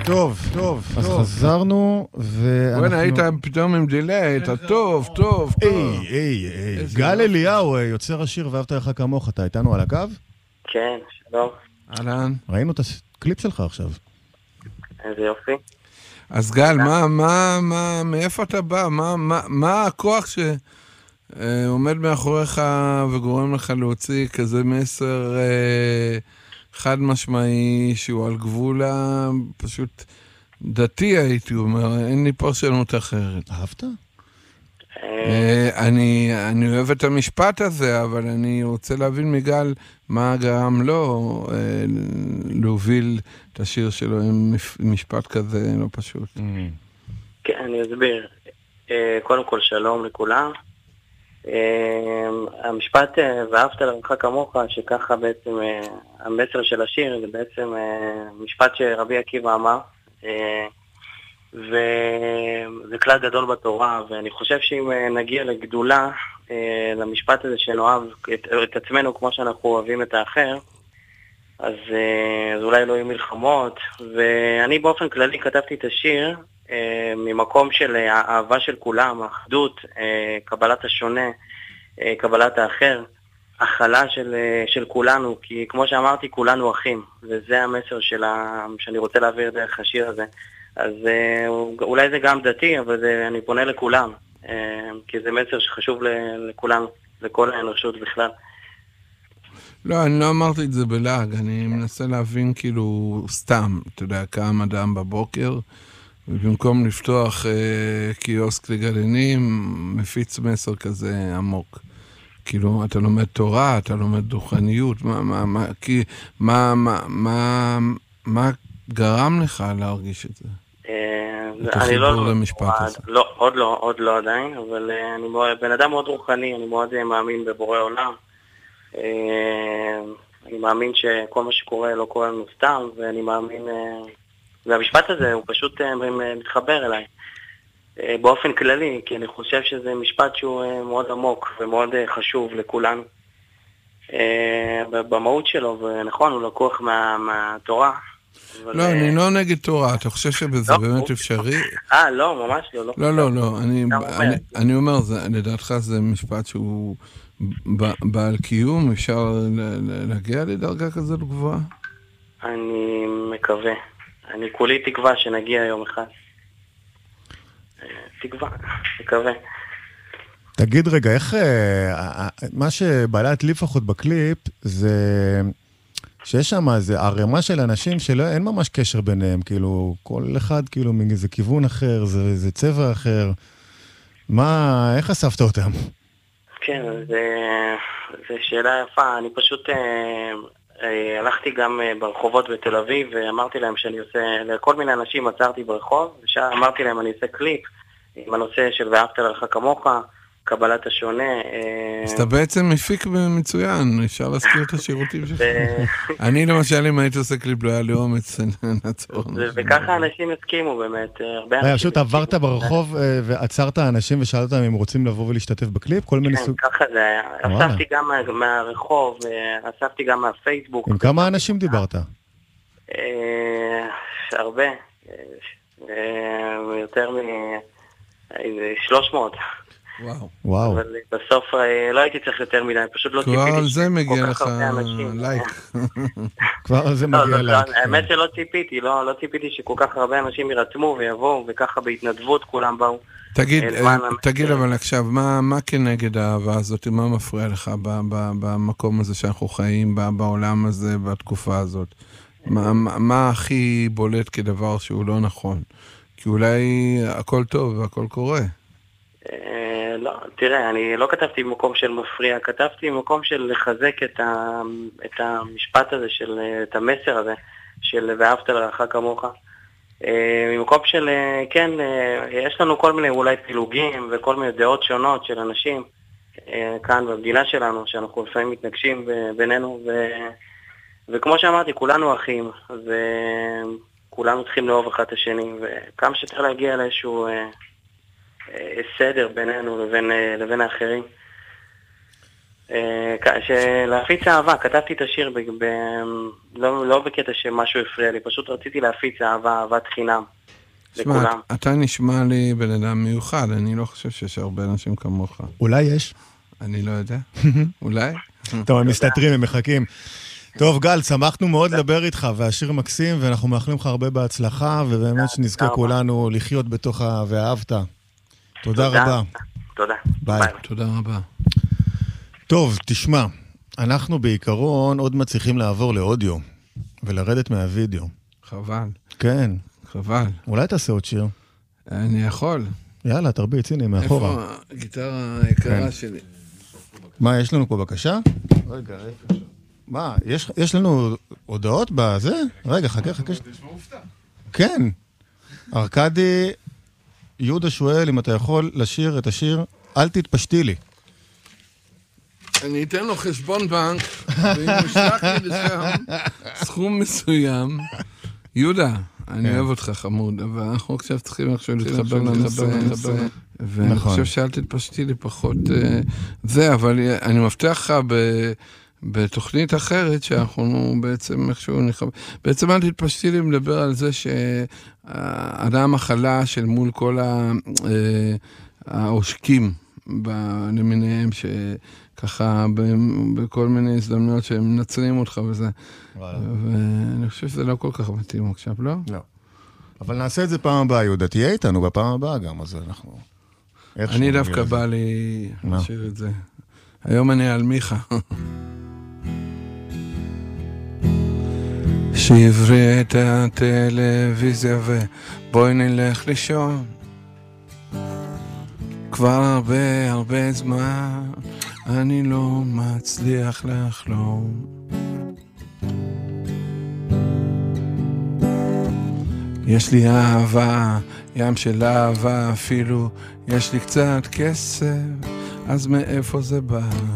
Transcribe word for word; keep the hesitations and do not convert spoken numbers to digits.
טוב, טוב, אז חזרנו, ואנחנו... בוא'נה, היית פתאום עם דילי, אתה טוב, טוב, טוב. היי, היי, היי. גל אליהו, יוצר השיר ואהבת לך כמוך, אתה איתנו על הקו? כן, שלום. אהלן. ראינו את הקליפ שלך עכשיו. איזה יופי. אז גל, מה, מה, מה, מאיפה אתה בא? מה, מה, מה הכוח שעומד מאחוריך וגורם לך להוציא כזה מסר אה, חד משמעי שהוא על גבול פשוט דתי, הייתי אומר, אין לי פרשנות אחרת. אהבת? אני, אני אוהב את המשפט הזה, אבל אני רוצה להבין מגל מה גרם לו להוביל את השיר שלו עם משפט כזה לא פשוט. כן, אני אסביר. קודם כל שלום לכולם. המשפט ואהבת לך כמוך, שככה בעצם המסר של השיר, זה בעצם משפט שרבי עקיבא אמר, וזה כלל גדול בתורה, ואני חושב שאם נגיע לגדולה, למשפט הזה שנאהב את, את עצמנו כמו שאנחנו אוהבים את האחר, אז, אז אולי לא יהיו מלחמות. ואני באופן כללי כתבתי את השיר ממקום של האהבה של כולם, אחדות, קבלת השונה, קבלת האחר, הכלה של, של כולנו, כי כמו שאמרתי, כולנו אחים, וזה המסר של ה, שאני רוצה להעביר דרך השיר הזה. אז אולי זה גם דתי, אבל זה, אני פונה לכולם, כי זה מסר שחשוב לכולנו, לכל האנושות בכלל. לא, אני לא אמרתי את זה בלעג, אני מנסה להבין כאילו סתם, אתה יודע, קם אדם בבוקר, ובמקום לפתוח אה, קיוסק לגלנים, מפיץ מסר כזה עמוק. כאילו, אתה לומד תורה, אתה לומד רוחניות, מה, מה, מה, כי, מה, מה, מה, מה גרם לך להרגיש את זה? אני לא, לא, עוד לא, עוד לא עדיין, אבל אני בן אדם מאוד רוחני, אני מאוד מאמין בבורא עולם. אני מאמין שכל מה שקורה לא קורה לנו סתם, ואני מאמין, והמשפט הזה הוא פשוט מתחבר אליי באופן כללי, כי אני חושב שזה משפט שהוא מאוד עמוק ומאוד חשוב לכולנו במהות שלו, ונכון, הוא לקוח מהתורה. לא, אני לא נגד תורה, אתה חושב שבזה באמת אפשרי? אה, לא, ממש לא. לא, לא, לא, אני אומר, לדעתך זה משפט שהוא בעל קיום, אפשר להגיע לדרגה כזאת גבוהה? אני מקווה, אני כולי תקווה שנגיע יום אחד. תקווה, מקווה. תגיד רגע, איך, מה שבעלת לי לפחות בקליפ, זה שיש שם איזה ערימה של אנשים שלא, אין ממש קשר ביניהם, כאילו, כל אחד כאילו מאיזה כיוון אחר, זה, זה צבע אחר. מה, איך אספת אותם? כן, זה, זה שאלה יפה. אני פשוט אה, אה, הלכתי גם אה, ברחובות בתל אביב, ואמרתי להם שאני עושה, לכל מיני אנשים עצרתי ברחוב, ואמרתי להם אני עושה קליפ עם הנושא של ואהבת לך כמוך, קבלת השונה. אז אתה בעצם מפיק מצוין, אפשר להזכיר את השירותים שלך. אני למשל, אם הייתי עושה קליפ, לא היה לי אומץ נעצור. וככה אנשים הסכימו באמת. פשוט עברת ברחוב ועצרת אנשים ושאלת אותם אם רוצים לבוא ולהשתתף בקליפ? כל מיני סוג... כן, ככה זה היה. אספתי גם מהרחוב, אספתי גם מהפייסבוק. עם כמה אנשים דיברת? הרבה. יותר מ-שלוש מאות. וואו. וואו. אבל בסוף לא הייתי צריך יותר מדי, פשוט לא ציפיתי. כבר על זה מגיע לך לייק. כבר על זה מגיע לייק. האמת שלא ציפיתי, לא ציפיתי שכל כך הרבה אנשים ירתמו ויבואו, וככה בהתנדבות כולם באו. תגיד, תגיד אבל עכשיו, מה כנגד האהבה הזאת? מה מפריע לך במקום הזה שאנחנו חיים, בעולם הזה, בתקופה הזאת? מה הכי בולט כדבר שהוא לא נכון? כי אולי הכל טוב והכל קורה. לא, תראה, אני לא כתבתי במקום של מפריע, כתבתי במקום של לחזק את, ה, את המשפט הזה, של, את המסר הזה, של ואהבת לך כמוך. במקום של, כן, יש לנו כל מיני אולי פילוגים וכל מיני דעות שונות של אנשים כאן במדינה שלנו, שאנחנו לפעמים מתנגשים בינינו, ו, וכמו שאמרתי, כולנו אחים, וכולנו צריכים לאהוב אחד את השני, וכמה שצריך להגיע לאיזשהו סדר בינינו לבין, לבין האחרים. להפיץ אהבה, כתבתי את השיר, ב, ב, לא, לא בקטע שמשהו הפריע לי, פשוט רציתי להפיץ אהבה, אהבת חינם שמה, לכולם. אתה נשמע לי בן אדם מיוחד, אני לא חושב שיש הרבה אנשים כמוך. אולי יש. אני לא יודע, אולי? טוב, הם מסתתרים, הם מחכים. טוב, גל, שמחנו מאוד לדבר איתך, והשיר מקסים, ואנחנו מאחלים לך הרבה בהצלחה, ובאמת שנזכה כולנו לחיות בתוך ואהבת. תודה רבה. תודה. ביי. תודה רבה. טוב, תשמע, אנחנו בעיקרון עוד מצליחים לעבור לאודיו, ולרדת מהווידאו. חבל. כן. חבל. אולי תעשה עוד שיר. אני יכול. יאללה, תרביץ, הנה, מאחורה. איפה הגיטרה היקרה שלי? מה, יש לנו פה בקשה? רגע, רגע. מה, יש, יש לנו הודעות בזה? רגע, חכה, חכה. תשמע מופתע. כן. ארקדי יהודה שואל אם אתה יכול לשיר את השיר אל תתפשטי לי. אני אתן לו חשבון בנק, ואם הוא ישלח לי לשם סכום מסוים. יהודה, אני אוהב אותך חמוד, אבל אנחנו עכשיו צריכים עכשיו להתחבר לנושא, ואני חושב שאל תתפשטי לי פחות זה, אבל אני מבטיח לך בתוכנית אחרת שאנחנו בעצם איכשהו נחבר. בעצם אל תתפשטי לי מדבר על זה שהאדם החלש של מול כל העושקים למיניהם שככה בכל מיני הזדמנויות שהם מנצלים אותך וזה. ואני חושב שזה לא כל כך מתאים עכשיו, לא? לא. אבל נעשה את זה פעם הבאה, יהודה. תהיה איתנו בפעם הבאה גם, אז אנחנו... אני דווקא בא לי לשיר את זה. היום אני על מיכה. שעברי את הטלוויזיה ובואי נלך לישון. כבר הרבה הרבה זמן אני לא מצליח לחלום. יש לי אהבה, ים של אהבה אפילו, יש לי קצת כסף, אז מאיפה זה בא?